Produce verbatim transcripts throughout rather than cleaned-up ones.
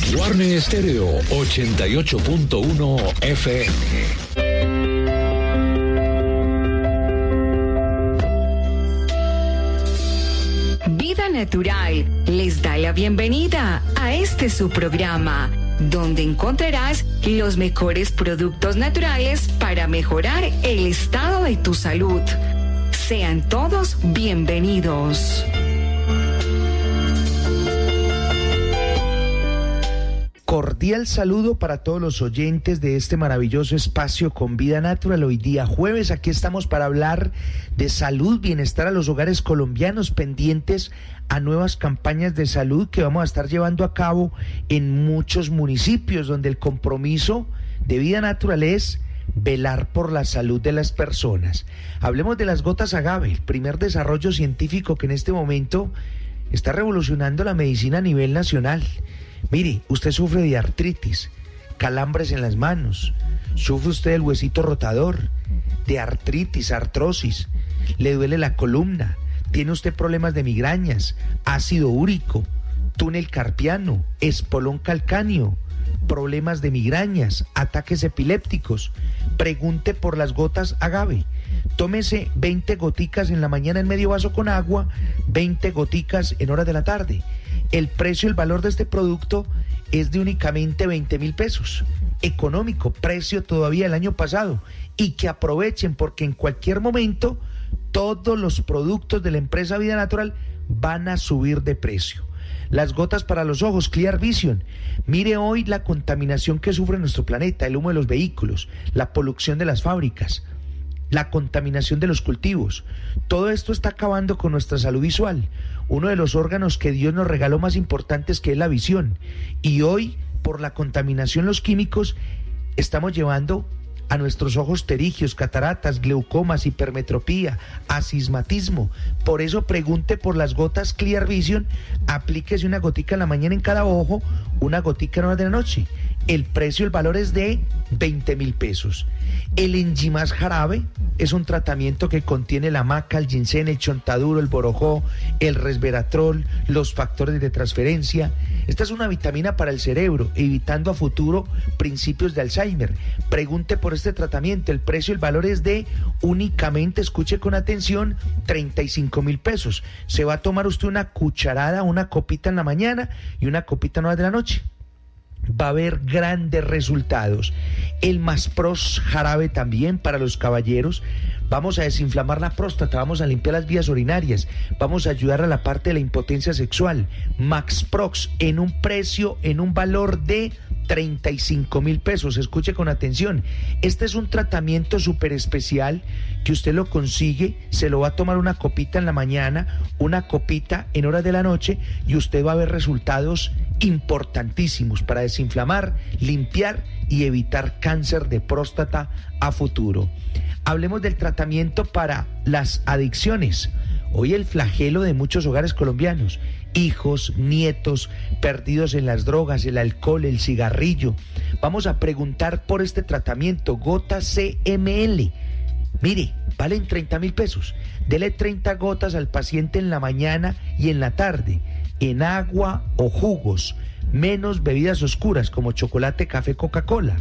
Warner Estéreo ochenta y ocho punto uno F M. Vida Natural les da la bienvenida a este su programa, donde encontrarás los mejores productos naturales para mejorar el estado de tu salud. Sean todos bienvenidos. Cordial saludo para todos los oyentes de este maravilloso espacio con Vida Natural. Hoy día jueves, aquí estamos para hablar de salud, bienestar a los hogares colombianos, pendientes a nuevas campañas de salud que vamos a estar llevando a cabo en muchos municipios, donde el compromiso de Vida Natural es velar por la salud de las personas. Hablemos de las gotas agave, el primer desarrollo científico que en este momento está revolucionando la medicina a nivel nacional. Mire, usted sufre de artritis, calambres en las manos, sufre usted del huesito rotador, de artritis, artrosis, le duele la columna, tiene usted problemas de migrañas, ácido úrico, túnel carpiano, espolón calcáneo, problemas de migrañas, ataques epilépticos. Pregunte por las gotas agave. Tómese veinte goticas en la mañana en medio vaso con agua, veinte goticas en horas de la tarde. El precio, el valor de este producto es de únicamente veinte mil pesos. Económico, precio todavía el año pasado. Y que aprovechen, porque en cualquier momento todos los productos de la empresa Vida Natural van a subir de precio. Las gotas para los ojos, Clear Vision. Mire hoy la contaminación que sufre nuestro planeta, el humo de los vehículos, la polución de las fábricas, la contaminación de los cultivos. Todo esto está acabando con nuestra salud visual, uno de los órganos que Dios nos regaló más importantes, que es la visión. Y hoy, por la contaminación, los químicos, estamos llevando a nuestros ojos pterigios, cataratas, glaucomas, hipermetropía, astigmatismo. Por eso pregunte por las gotas Clear Vision, aplíquese una gotica en la mañana en cada ojo, una gotica en horas de la noche. El precio, el valor es de veinte mil pesos. El Enjimás jarabe es un tratamiento que contiene la maca, el ginseng, el chontaduro, el borojó, el resveratrol, los factores de transferencia. Esta es una vitamina para el cerebro, evitando a futuro principios de Alzheimer. Pregunte por este tratamiento. El precio, el valor es de únicamente, escuche con atención, treinta y cinco mil pesos. Se va a tomar usted una cucharada, una copita en la mañana y una copita en horas de la noche. Va a haber grandes resultados. El Maspros jarabe también para los caballeros. Vamos a desinflamar la próstata, vamos a limpiar las vías urinarias, vamos a ayudar a la parte de la impotencia sexual. Maxprox en un precio, en un valor de treinta y cinco mil pesos. Escuche con atención. Este es un tratamiento súper especial que usted lo consigue, se lo va a tomar una copita en la mañana, una copita en horas de la noche, y usted va a ver resultados importantísimos para desinflamar, limpiar y evitar cáncer de próstata a futuro. Hablemos del tratamiento para las adicciones. Hoy el flagelo de muchos hogares colombianos, hijos, nietos, perdidos en las drogas, el alcohol, el cigarrillo. Vamos a preguntar por este tratamiento, Gota C M L. Mire, valen treinta mil pesos. Dele treinta gotas al paciente en la mañana y en la tarde, en agua o jugos, menos bebidas oscuras como chocolate, café, Coca-Cola.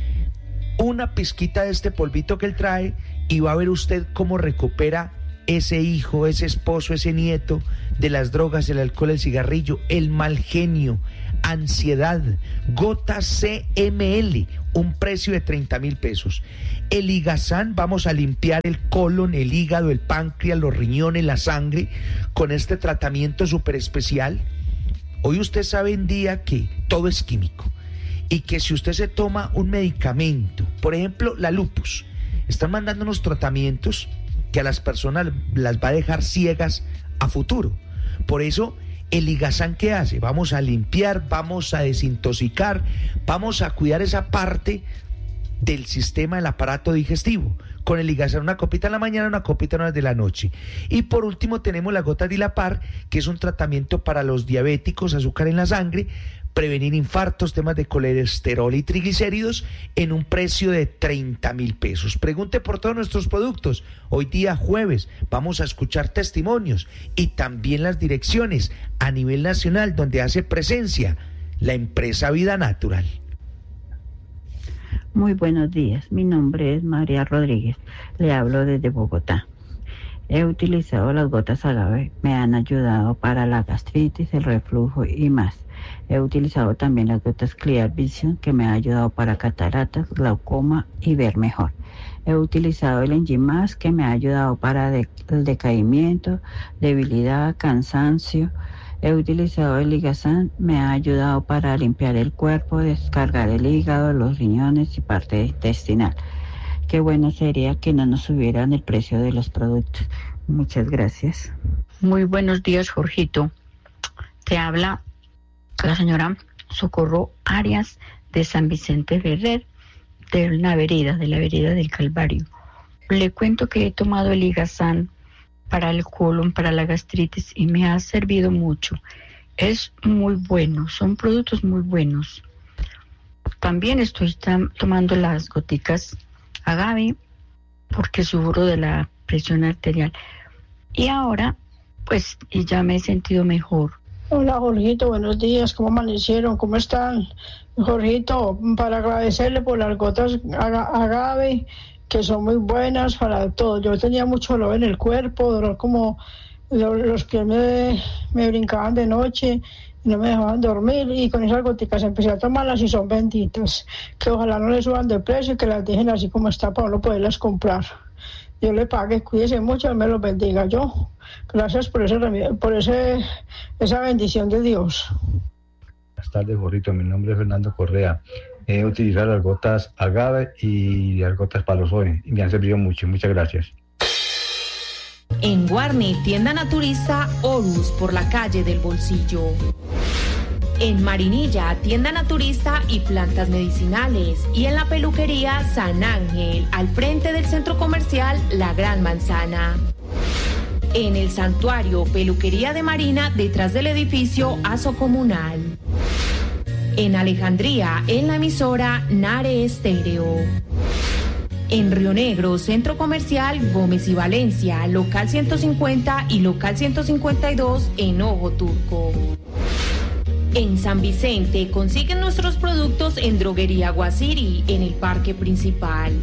Una pizquita de este polvito que él trae y va a ver usted cómo recupera ese hijo, ese esposo, ese nieto de las drogas, el alcohol, el cigarrillo, el mal genio, ansiedad. Gota C M L, un precio de treinta mil pesos. El Ligazán, vamos a limpiar el colon, el hígado, el páncreas, los riñones, la sangre con este tratamiento súper especial. Hoy usted sabe en día que todo es químico y que si usted se toma un medicamento, por ejemplo la lupus, están mandando unos tratamientos que a las personas las va a dejar ciegas a futuro. Por eso el Ligazán, ¿qué hace? Vamos a limpiar, vamos a desintoxicar, vamos a cuidar esa parte del sistema del aparato digestivo. Con el Ligazán, una copita en la mañana, una copita en horas de la noche. Y por último tenemos la gota Dilapar, que es un tratamiento para los diabéticos, azúcar en la sangre, prevenir infartos, temas de colesterol y triglicéridos, en un precio de treinta mil pesos. Pregunte por todos nuestros productos. Hoy día jueves vamos a escuchar testimonios y también las direcciones a nivel nacional donde hace presencia la empresa Vida Natural. Muy buenos días, mi nombre es María Rodríguez, le hablo desde Bogotá. He utilizado las gotas agave, me han ayudado para la gastritis, el reflujo y más. He utilizado también las gotas Clear Vision, que me ha ayudado para cataratas, glaucoma y ver mejor. He utilizado el Enzymas, que me ha ayudado para de- el decaimiento, debilidad, cansancio. He utilizado el Ligasan, me ha ayudado para limpiar el cuerpo, descargar el hígado, los riñones y parte intestinal. Qué bueno sería que no nos subieran el precio de los productos. Muchas gracias. Muy buenos días, Jorgito. Te habla la señora Socorro Arias de San Vicente Ferrer, de la vereda, de la vereda del Calvario. Le cuento que he tomado el Ligasan para el colon, para la gastritis, y me ha servido mucho. Es muy bueno, son productos muy buenos. También estoy tam- tomando las goticas agave porque sufro de la presión arterial. Y ahora, pues, y ya me he sentido mejor. Hola Jorgito, buenos días, ¿cómo amanecieron? ¿Cómo están? Jorgito, para agradecerle por las gotas aga- agave, que son muy buenas para todo. Yo tenía mucho dolor en el cuerpo, dolor como lo- los pies me, me brincaban de noche, no me dejaban dormir, y con esas goticas empecé a tomarlas y son benditas. Que ojalá no les suban de precio y que las dejen así como está para uno poderlas comprar. Yo le pague, cuídese mucho, Dios me los bendiga. Yo, gracias por ese remedio, por ese, esa bendición de Dios. Buenas tardes, Jorgito. Mi nombre es Fernando Correa. He utilizado las gotas agave y las gotas palozoe y me han servido mucho. Muchas gracias. En Guarne, tienda naturista Horus por la calle del Bolsillo. En Marinilla, tienda naturista y plantas medicinales. Y en la peluquería San Ángel, al frente del centro comercial La Gran Manzana. En el santuario Peluquería de Marina, detrás del edificio Aso Comunal. En Alejandría, en la emisora Nare Estéreo. En Río Negro, Centro Comercial Gómez y Valencia, local ciento cincuenta y local ciento cincuenta y dos en Ojo Turco. En San Vicente, consiguen nuestros productos en Droguería Guasiri, en el parque principal.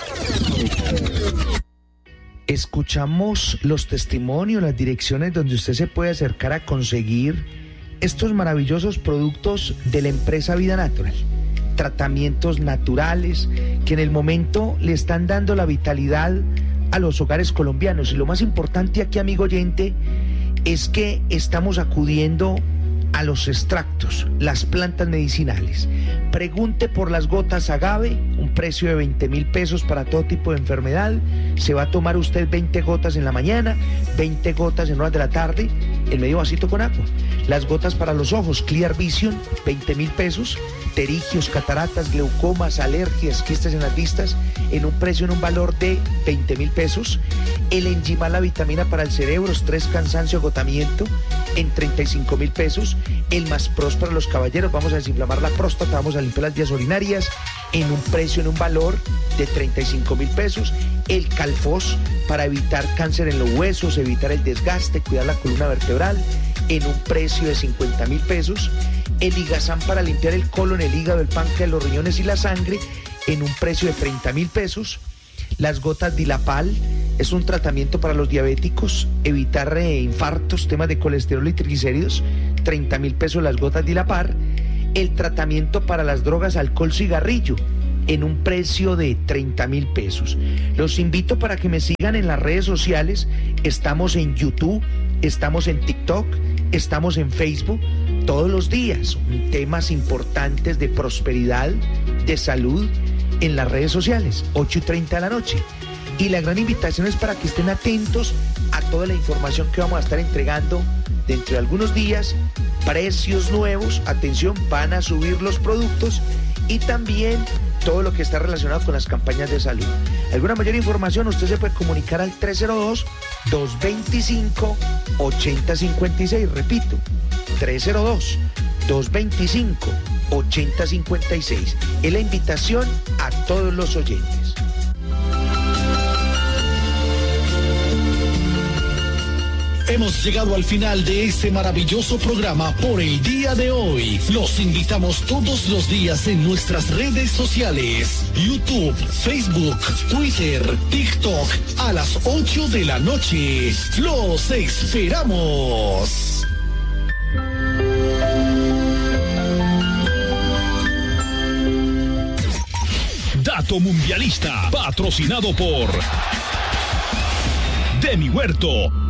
Escuchamos los testimonios, las direcciones donde usted se puede acercar a conseguir estos maravillosos productos de la empresa Vida Natural. Tratamientos naturales que en el momento le están dando la vitalidad a los hogares colombianos. Y lo más importante aquí, amigo oyente, es que estamos acudiendo a los extractos, las plantas medicinales. Pregunte por las gotas agave, un precio de veinte mil pesos para todo tipo de enfermedad. Se va a tomar usted veinte gotas en la mañana, veinte gotas en horas de la tarde, en medio vasito con agua. Las gotas para los ojos, Clear Vision, veinte mil pesos. Pterigios, cataratas, glaucomas, alergias, quistes en las vistas, en un precio, en un valor de veinte mil pesos. El Enzymas, la vitamina para el cerebro, estrés, cansancio, agotamiento, en treinta y cinco mil pesos. El Más Pros para los caballeros, vamos a desinflamar la próstata, vamos a limpiar las vías urinarias, en un precio, en un valor de treinta y cinco mil pesos. El Calfos para evitar cáncer en los huesos, evitar el desgaste, cuidar la columna vertebral, en un precio de cincuenta mil pesos. El Ligasan para limpiar el colon, el hígado, el páncreas, los riñones y la sangre, en un precio de treinta mil pesos. Las gotas Dilapal es un tratamiento para los diabéticos, evitar eh, infartos, temas de colesterol y triglicéridos, treinta mil pesos las gotas Dilapar. El tratamiento para las drogas, alcohol, cigarrillo, en un precio de treinta mil pesos. Los invito para que me sigan en las redes sociales. Estamos en YouTube, estamos en TikTok, estamos en Facebook. Todos los días, temas importantes de prosperidad, de salud, en las redes sociales, ocho y treinta de la noche. Y la gran invitación es para que estén atentos a toda la información que vamos a estar entregando dentro de algunos días. Precios nuevos, atención, van a subir los productos, y también todo lo que está relacionado con las campañas de salud. ¿Alguna mayor información? Usted se puede comunicar al tres cero dos, dos dos cinco, ocho cero cinco seis. Repito, tres cero dos, dos dos cinco, ocho cero cinco seis. Es la invitación a todos los oyentes. Hemos llegado al final de este maravilloso programa por el día de hoy. Los invitamos todos los días en nuestras redes sociales, YouTube, Facebook, Twitter, TikTok, a las ocho de la noche. ¡Los esperamos! Dato Mundialista, patrocinado por Demi Huerto.